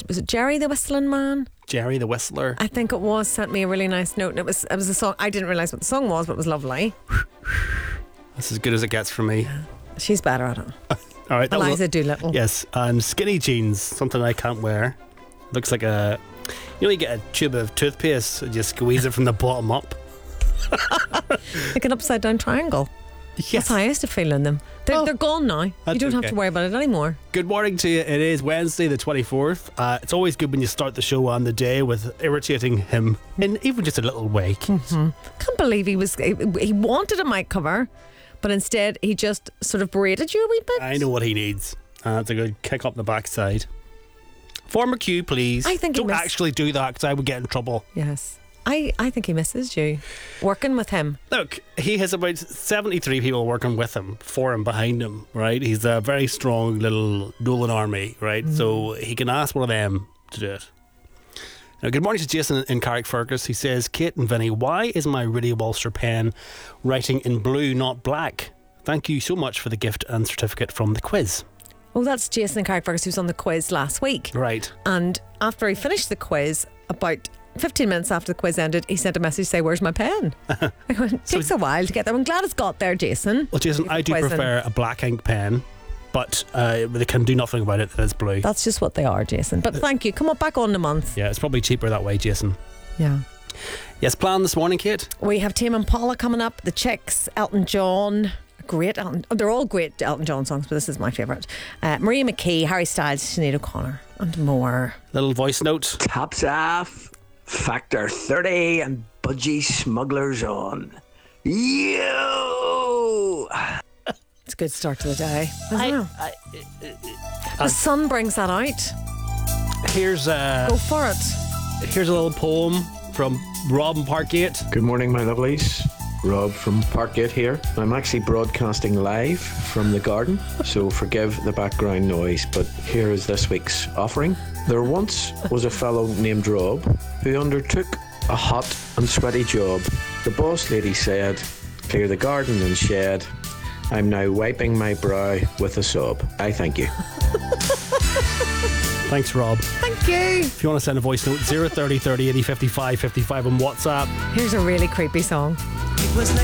was it Jerry the Whistling Man? Jerry the Whistler. I think it was. Sent me a really nice note, and it was a song. I didn't realise what the song was, but it was lovely. That's as good as it gets from me. She's better at it. All right, Eliza Doolittle. Yes, and skinny jeans, something I can't wear. Looks like you get a tube of toothpaste and you squeeze it from the bottom up. Like an upside down triangle. Yes. That's how I used to feel in them. They're gone now. You don't have to worry about it anymore. Good morning to you. It is Wednesday the 24th. It's always good when you start the show on the day with irritating him in even just a little way. Can't believe he wanted a mic cover, but instead he just sort of berated you a wee bit. I know what he needs. It's a good kick up the backside. Former Q, please. I think don't actually do that because I would get in trouble. Yes. I think he misses you working with him. Look, he has about 73 people working with him, for him, behind him, right? He's a very strong little Nolan army, right? So he can ask one of them to do it. Now, good morning to Jason in Carrickfergus. He says, Kate and Vinny, why is my Radio Ulster pen writing in blue, not black? Thank you so much for the gift and certificate from the quiz. Oh, that's Jason in Carrickfergus who was on the quiz last week. Right. And after he finished the quiz, about 15 minutes after the quiz ended, he sent a message to say, where's my pen? I went, it takes a while to get there. I'm glad it's got there, Jason. Well, Jason, I do prefer a black ink pen, but they can do nothing about it that it's blue. That's just what they are, Jason. But thank you. Come up back on the month. Yeah, it's probably cheaper that way, Jason. Yeah. Yes, plan this morning, Kate? We have Tame Impala coming up, The Chicks, Elton John. Great they're all great Elton John songs, but this is my favourite. Maria McKee, Harry Styles, Sinead O'Connor, and more. Little voice note. Tops off, Factor 30 and Budgie Smugglers on. Yo! It's a good start to the day. The sun brings that out. Here's Go for it. Here's a little poem from Rob in Parkgate. Good morning, my lovelies. Rob from Parkgate here. I'm actually broadcasting live from the garden, so forgive the background noise, but here is this week's offering. There once was a fellow named Rob who undertook a hot and sweaty job. The boss lady said, clear the garden and shed. I'm now wiping my brow with a sob. I thank you. Thanks, Rob. Thank you. If you want to send a voice note, 030 30 80 55 55 on WhatsApp. Here's a really creepy song. It was